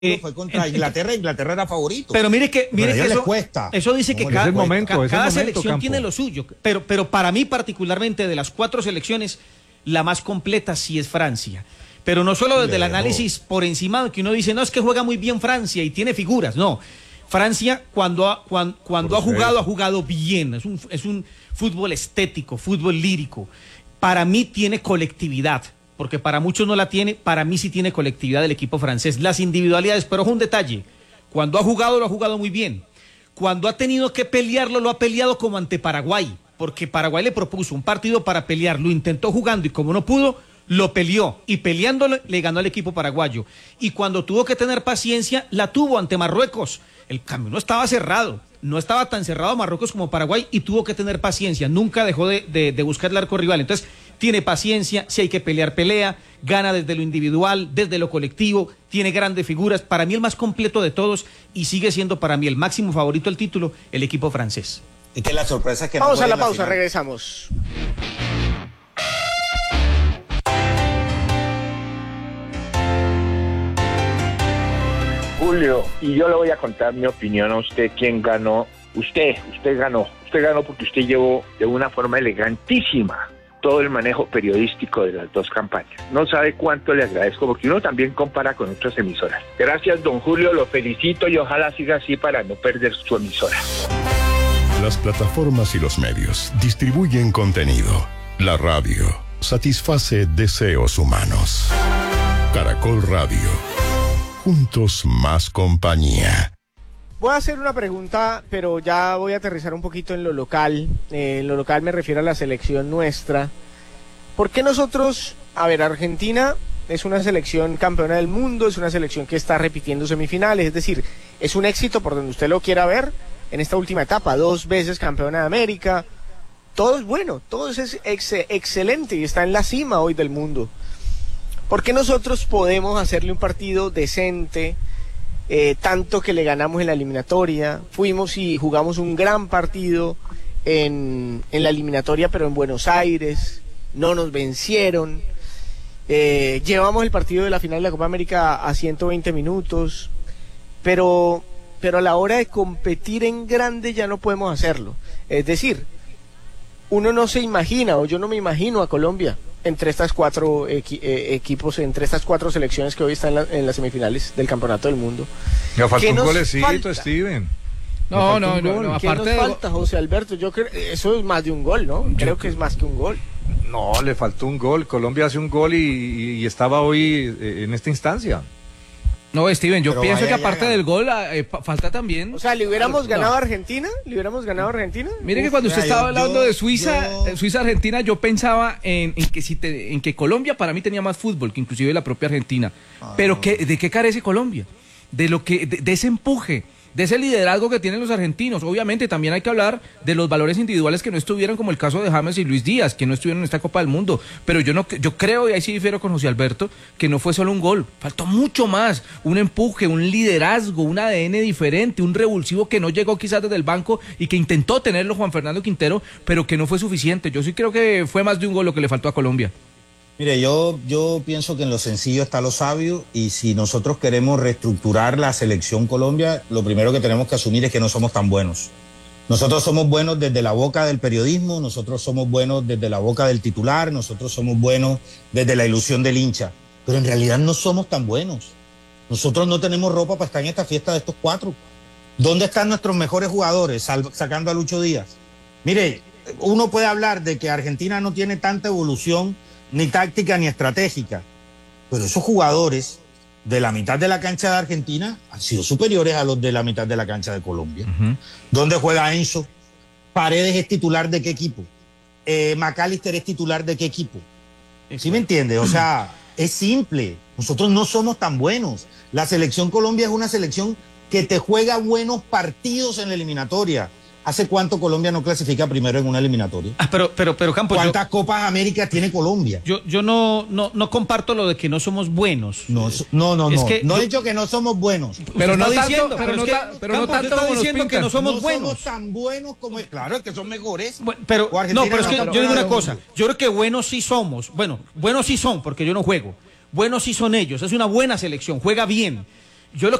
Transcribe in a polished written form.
fue contra Inglaterra. Inglaterra era favorito. Pero mire que eso cuesta. Eso dice que cada selección Campo tiene lo suyo. Pero para mí particularmente de las 4 selecciones, la más completa sí es Francia. Pero no solo desde el análisis por encima de que uno dice, no, es que juega muy bien Francia y tiene figuras. No, Francia cuando ha jugado bien. Es un fútbol estético, fútbol lírico. Para mí tiene colectividad. Porque para muchos no la tiene, para mí sí tiene colectividad el equipo francés. Las individualidades, pero es un detalle. Cuando ha jugado, lo ha jugado muy bien. Cuando ha tenido que pelearlo, lo ha peleado como ante Paraguay. Porque Paraguay le propuso un partido para pelear. Lo intentó jugando y como no pudo, lo peleó. Y peleándolo, le ganó al equipo paraguayo. Y cuando tuvo que tener paciencia, la tuvo ante Marruecos. El camino estaba cerrado. No estaba tan cerrado Marruecos como Paraguay y tuvo que tener paciencia. Nunca dejó de buscar el arco rival. Entonces, tiene paciencia, si hay que pelear, pelea, gana desde lo individual, desde lo colectivo, tiene grandes figuras. Para mí el más completo de todos y sigue siendo para mí el máximo favorito al título, el equipo francés. Y que la sorpresa es que vamos a la pausa, regresamos. Julio, y yo le voy a contar mi opinión a usted, quién ganó. Usted ganó porque usted llevó de una forma elegantísima todo el manejo periodístico de las 2 campañas. No sabe cuánto le agradezco, porque uno también compara con otras emisoras. Gracias, don Julio, lo felicito y ojalá siga así para no perder su emisora. Las plataformas y los medios distribuyen contenido. La radio satisface deseos humanos. Caracol Radio. Juntos más compañía. Voy a hacer una pregunta, pero ya voy a aterrizar un poquito en lo local. En lo local me refiero a la selección nuestra. ¿Por qué nosotros, Argentina es una selección campeona del mundo, es una selección que está repitiendo semifinales, es decir, es un éxito por donde usted lo quiera ver en esta última etapa, 2 veces campeona de América, todo es bueno, todo es excelente y está en la cima hoy del mundo. ¿Por qué nosotros podemos hacerle un partido decente? Tanto que le ganamos en la eliminatoria, fuimos y jugamos un gran partido en la eliminatoria, pero en Buenos Aires, no nos vencieron, llevamos el partido de la final de la Copa América a 120 minutos, pero a la hora de competir en grande ya no podemos hacerlo. Es decir, uno no se imagina, o yo no me imagino a Colombia entre estas 4 equipos, entre estas 4 selecciones que hoy están en las semifinales del Campeonato del Mundo. Me falta un golecito, Steven. No, ¿qué nos falta, José Alberto? Yo creo eso es más de un gol, ¿no? Creo que es más que un gol. No, le faltó un gol. Colombia hace un gol y estaba hoy en esta instancia. No, Steven, yo pienso que aparte del gol, falta también. O sea, ¿le hubiéramos ganado a Argentina? ¿Le hubiéramos ganado a Argentina? Mire que cuando usted estaba hablando de Suiza-Argentina, yo pensaba en que Colombia para mí tenía más fútbol que inclusive la propia Argentina. Pero ¿de qué carece Colombia? De ese empuje, de ese liderazgo que tienen los argentinos. Obviamente también hay que hablar de los valores individuales que no estuvieron, como el caso de James y Luis Díaz, que no estuvieron en esta Copa del Mundo. Pero yo creo, y ahí sí difiero con José Alberto, que no fue solo un gol, faltó mucho más, un empuje, un liderazgo, un ADN diferente, un revulsivo que no llegó quizás desde el banco y que intentó tenerlo Juan Fernando Quintero, pero que no fue suficiente. Yo sí creo que fue más de un gol lo que le faltó a Colombia. Mire, yo pienso que en lo sencillo está lo sabio, y si nosotros queremos reestructurar la selección Colombia, lo primero que tenemos que asumir es que no somos tan buenos. Nosotros somos buenos desde la boca del periodismo, nosotros somos buenos desde la boca del titular, nosotros somos buenos desde la ilusión del hincha, pero en realidad no somos tan buenos. Nosotros no tenemos ropa para estar en esta fiesta de estos 4. ¿Dónde están nuestros mejores jugadores, sacando a Lucho Díaz? Mire, uno puede hablar de que Argentina no tiene tanta evolución, ni táctica ni estratégica, pero esos jugadores de la mitad de la cancha de Argentina han sido superiores a los de la mitad de la cancha de Colombia. ¿Dónde juega Enzo? ¿Paredes es titular de qué equipo? ¿McAllister es titular de qué equipo? ¿Sí me entiendes? O sea, es simple, nosotros no somos tan buenos. La selección Colombia es una selección que te juega buenos partidos en la eliminatoria. ¿Hace cuánto Colombia no clasifica primero en una eliminatoria? Pero Campos, ¿cuántas Copas América tiene Colombia? Yo no comparto lo de que no somos buenos. No he dicho que no somos buenos. Pero no está tanto, diciendo, pero no tanto como diciendo que no somos buenos. No somos tan buenos como... Claro, es que son mejores. Pero es que yo digo una cosa. Yo creo que buenos sí somos. Bueno, buenos sí son, porque yo no juego. Buenos sí son ellos. Es una buena selección, juega bien. Yo lo